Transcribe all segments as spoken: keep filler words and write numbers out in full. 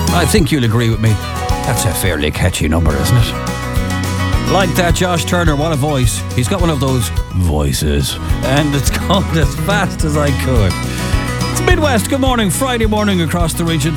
I think you'll agree with me. That's a fairly catchy number, isn't it? Like that, Josh Turner, what a voice. He's got one of those voices. And it's called As Fast As I Could. It's Midwest, good morning, Friday morning across the region.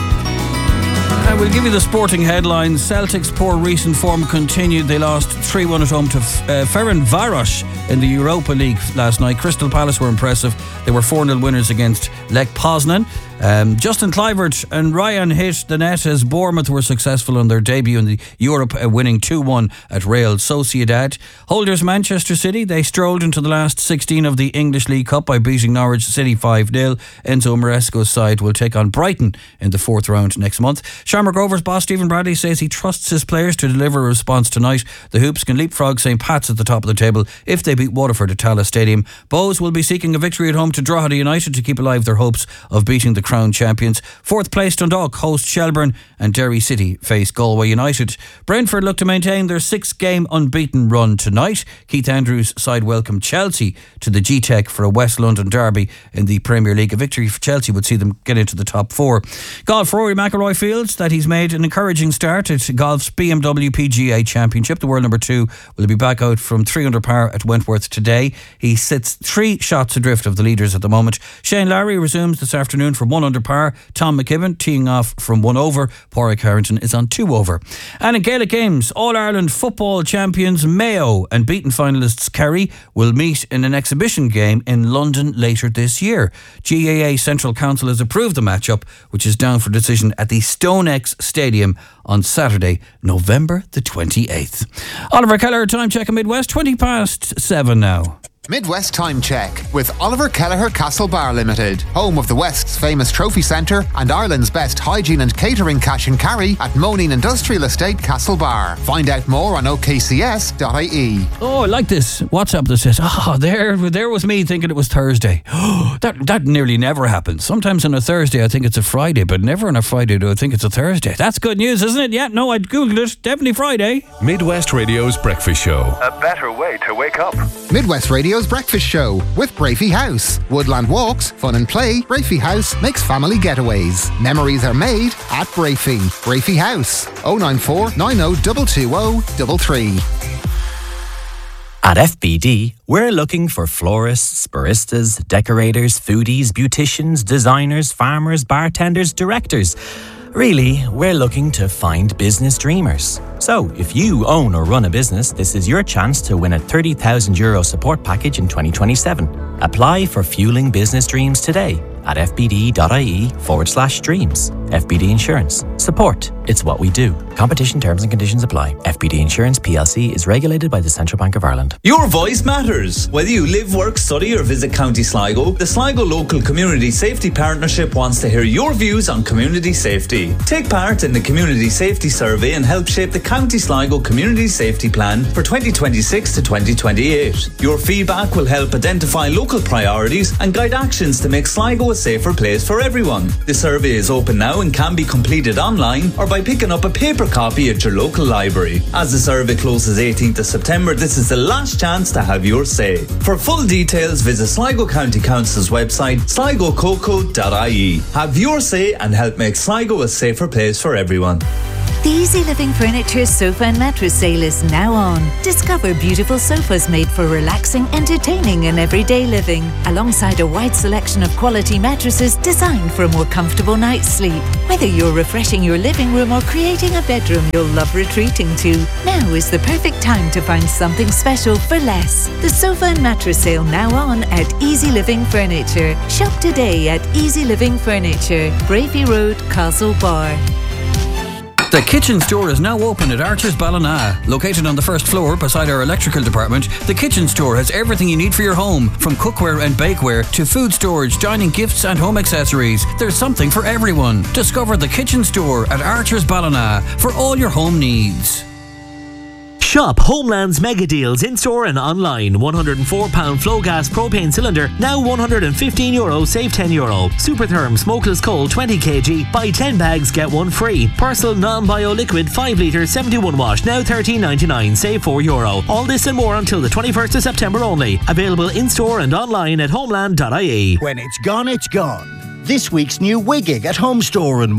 I will give you the sporting headlines. Celtic's poor recent form continued. They lost three one at home to uh, Ferencváros in the Europa League last night. Crystal Palace were impressive. They were four nil winners against Lech Poznan. Um, Justin Kluivert and Ryan hit the net as Bournemouth were successful on their debut in the Europe, uh, winning two one at Real Sociedad. Holders Manchester City, they strolled into the last sixteen of the English League Cup by beating Norwich City five nil. Enzo Maresco's side will take on Brighton in the fourth round next month. Shamrock Rovers boss Stephen Bradley says he trusts his players to deliver a response tonight. The Hoops can leapfrog Saint Pat's at the top of the table if they beat Waterford at Tallaght Stadium. Bows will be seeking a victory at home to Drogheda United to keep alive their hopes of beating the crown champions. Fourth place Dundalk host Shelbourne and Derry City face Galway United. Brentford look to maintain their six-game unbeaten run tonight. Keith Andrews' side welcome Chelsea to the G-Tech for a West London derby in the Premier League. A victory for Chelsea would see them get into the top four. Golf, Rory McIlroy feels that he's made an encouraging start at golf's B M W P G A Championship. The world number two will be back out from three under par at Wentworth today. He sits three shots adrift of the leaders at the moment. Shane Lowry resumes this afternoon from one under par. Tom McKibben teeing off from one over. Pádraig Harrington is on two over. And in Gaelic Games, All-Ireland football champions Mayo and beaten finalists Kerry will meet in an exhibition game in London later this year. G A A Central Council has approved the matchup, which is down for decision at the StoneX Stadium on Saturday, November the twenty-eighth. Oliver Kelleher, time check in Midwest, twenty past seven now. Midwest Time Check with Oliver Kelleher Castle Bar Limited, home of the West's famous trophy centre and Ireland's best hygiene and catering cash and carry at Moneen Industrial Estate Castle Bar. Find out more on o k c s dot i e. Oh, I like this WhatsApp that says, oh, there there was me thinking it was Thursday. Oh, that, that nearly never happens. Sometimes on a Thursday I think it's a Friday, but never on a Friday do I think it's a Thursday. That's good news, isn't it? Yeah, no, I'd Googled it. Definitely Friday. Midwest Radio's Breakfast Show. A better way to wake up. Midwest Radio's Breakfast Show with Brafey House. Woodland walks, fun and play. Brafey House makes family getaways. Memories are made at Brafey. Brafey House. oh nine four, nine oh two two oh three three. At F B D, we're looking for florists, baristas, decorators, foodies, beauticians, designers, farmers, bartenders, directors. Really, we're looking to find business dreamers. So, if you own or run a business, this is your chance to win a thirty thousand euro support package in twenty twenty-seven. Apply for Fueling Business Dreams today at fbd.ie forward slash dreams. F B D Insurance. Support. It's what we do. Competition terms and conditions apply. F B D Insurance P L C is regulated by the Central Bank of Ireland. Your voice matters. Whether you live, work, study or visit County Sligo, the Sligo Local Community Safety Partnership wants to hear your views on community safety. Take part in the Community Safety Survey and help shape the County Sligo Community Safety Plan for twenty twenty-six to twenty twenty-eight. Your feedback will help identify local priorities and guide actions to make Sligo a safer place for everyone. The survey is open now and can be completed online or by picking up a paper copy at your local library. As the survey closes eighteenth of September, this is the last chance to have your say. For full details, visit Sligo County Council's website, sligo coco dot i e. Have your say and help make Sligo a safer place for everyone. The Easy Living Furniture Sofa and Mattress Sale is now on. Discover beautiful sofas made for relaxing, entertaining and everyday living, alongside a wide selection of quality mattresses designed for a more comfortable night's sleep. Whether you're refreshing your living room or creating a bedroom you'll love retreating to, now is the perfect time to find something special for less. The Sofa and Mattress Sale now on at Easy Living Furniture. Shop today at Easy Living Furniture, Brafey Road, Castle Bar. The kitchen store is now open at Archer's Ballina. Located on the first floor beside our electrical department, the kitchen store has everything you need for your home, from cookware and bakeware to food storage, dining gifts and home accessories. There's something for everyone. Discover the kitchen store at Archer's Ballina for all your home needs. Shop Homeland's mega deals in-store and online. one hundred four pound flow gas propane cylinder, now one hundred fifteen euro, save ten euro. Supertherm smokeless coal twenty kilograms, buy ten bags, get one free. Persil non-bio liquid five litre seventy-one watt, now thirteen ninety-nine, save four euro. All this and more until the twenty-first of September only. Available in-store and online at homeland dot i e. When it's gone, it's gone. This week's new Wiggig at Home Store and More.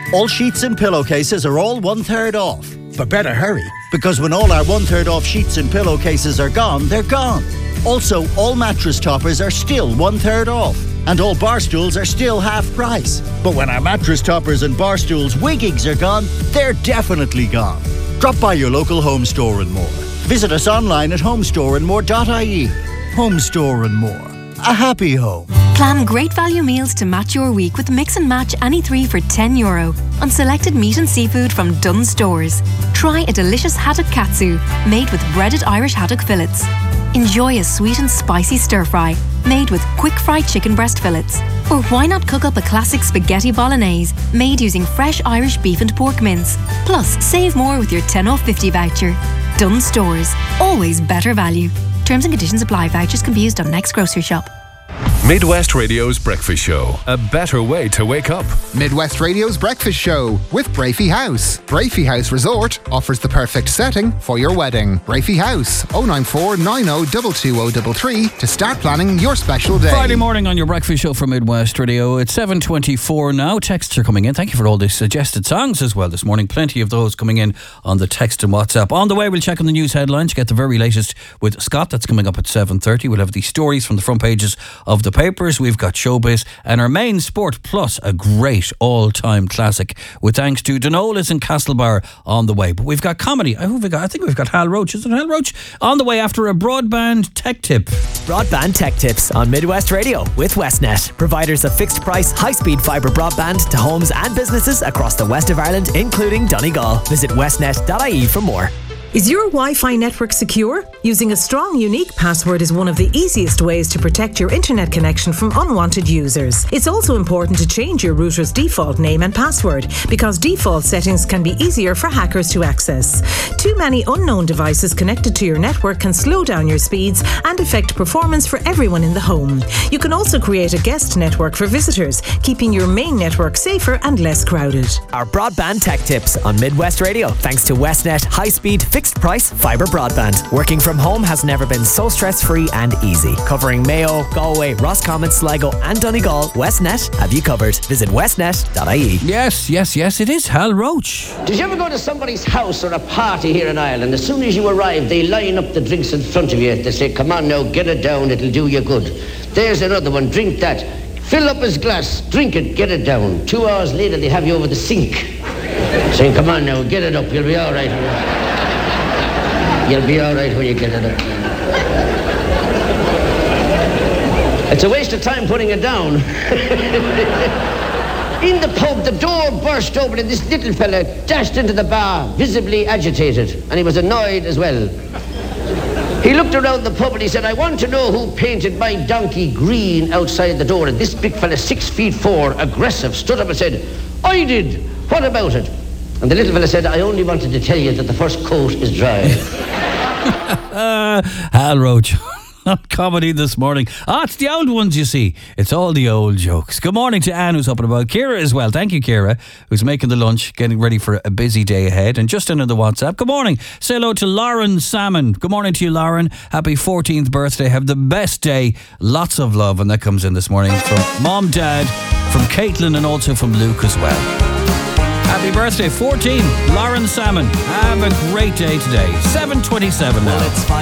All sheets and pillowcases are all one-third off. But better hurry, because when all our one-third off sheets and pillowcases are gone, they're gone. Also, all mattress toppers are still one-third off. And all bar stools are still half price. But when our mattress toppers and bar stools wiggings are gone, they're definitely gone. Drop by your local Home Store and More. Visit us online at homestore and more dot I E. Home Store and More. A happy home. Plan great value meals to match your week with Mix and Match any three for ten euro on selected meat and seafood from Dunnes Stores. Try a delicious haddock katsu made with breaded Irish haddock fillets. Enjoy a sweet and spicy stir fry made with quick fried chicken breast fillets. Or why not cook up a classic spaghetti bolognese made using fresh Irish beef and pork mince. Plus, save more with your ten off fifty voucher. Dunnes Stores. Always better value. Terms and conditions apply. Vouchers can be used on next grocery shop. Midwest Radio's Breakfast Show. A better way to wake up. Midwest Radio's Breakfast Show with Brafey House. Brafey House Resort offers the perfect setting for your wedding. Brafey House, oh nine four nine oh two two oh three three to start planning your special day. Friday morning on your Breakfast Show from Midwest Radio. It's seven twenty-four now. Texts are coming in. Thank you for all the suggested songs as well this morning. Plenty of those coming in on the text and WhatsApp. On the way, we'll check on the news headlines, get the very latest with Scott. That's coming up at seven thirty. We'll have the stories from the front pages of the papers. We've got Showbiz and our main sport plus a great all-time classic with thanks to Denolas and Castlebar on the way. But we've got comedy. I, we got, I think we've got Hal Roach. Is it Hal Roach? On the way after a broadband tech tip. Broadband tech tips on Midwest Radio with Westnet. Providers of fixed price, high-speed fibre broadband to homes and businesses across the west of Ireland, including Donegal. Visit westnet dot I E for more. Is your Wi-Fi network secure? Using a strong, unique password is one of the easiest ways to protect your internet connection from unwanted users. It's also important to change your router's default name and password because default settings can be easier for hackers to access. Too many unknown devices connected to your network can slow down your speeds and affect performance for everyone in the home. You can also create a guest network for visitors, keeping your main network safer and less crowded. Our broadband tech tips on Midwest Radio, thanks to Westnet high-speed fixed price fibre broadband. Working from home has never been so stress-free and easy. Covering Mayo, Galway, Roscommon, Sligo and Donegal, Westnet have you covered. Visit westnet dot I E. Yes, yes, yes, it is Hal Roach. Did you ever go to somebody's house or a party here in Ireland? As soon as you arrive, they line up the drinks in front of you. They say, come on now, get it down, it'll do you good. There's another one, drink that. Fill up his glass, drink it, get it down. Two hours later, they have you over the sink. Saying, come on now, get it up, you'll be all right. You'll be all right when you get it up. It's a waste of time putting it down. In the pub, the door burst open and this little fella dashed into the bar, visibly agitated, and he was annoyed as well. He looked around the pub and he said, I want to know who painted my donkey green outside the door. And this big fella, six feet four, aggressive, stood up and said, I did. What about it? And the little fella said, I only wanted to tell you that the first coat is dry. uh, Hal Roach on comedy this morning. Ah, it's the old ones, you see. It's all the old jokes. Good morning to Anne, who's up and about. Ciara as well. Thank you, Ciara, who's making the lunch, getting ready for a busy day ahead. And just into the WhatsApp, good morning. Say hello to Lauren Salmon. Good morning to you, Lauren. Happy fourteenth birthday. Have the best day. Lots of love. And that comes in this morning from Mom, Dad, from Caitlin, and also from Luke as well. Happy birthday, fourteen, Lauren Salmon. Have a great day today. seven twenty-seven now. Well, it's five